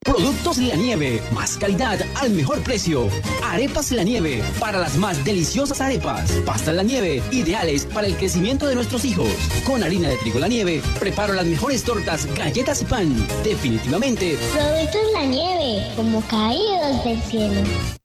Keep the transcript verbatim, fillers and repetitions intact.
Productos La Nieve, más calidad al mejor precio. Arepas La Nieve, para las más deliciosas arepas. Pasta La Nieve, ideales para el crecimiento de nuestros hijos. Con harina de trigo La Nieve, preparo las mejores tortas, galletas y pan. Definitivamente. Productos La Nieve, como caídos del cielo.